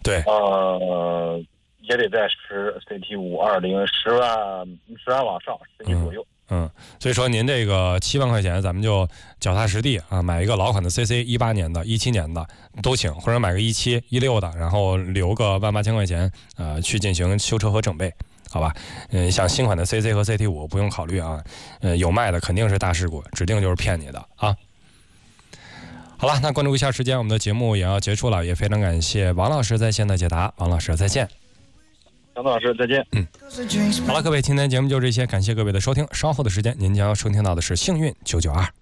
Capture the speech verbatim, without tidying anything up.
对， 呃，也得在十 C T 五二零十万十万往上，十几左右。 嗯，所以说您这个七万块钱，咱们就脚踏实地啊，买一个老款的 C C， 一八年的、一七年的都请，或者买个一七、一六的，然后留个万八千块钱，呃，去进行修车和整备，好吧？嗯，像新款的 C C 和 C T 五不用考虑啊，呃，有卖的肯定是大事故，指定就是骗你的啊。好了，那关注一下时间，我们的节目也要结束了，也非常感谢王老师在线的解答，王老师再见。 杨老师再见。 嗯，好了，各位，今天节目就这些，感谢各位的收听。稍后的时间，您将要收听到的是《幸运九九二》。